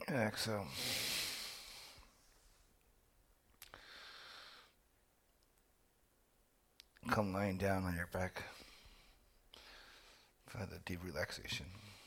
Exhale. Come lying down on your back for the deep relaxation.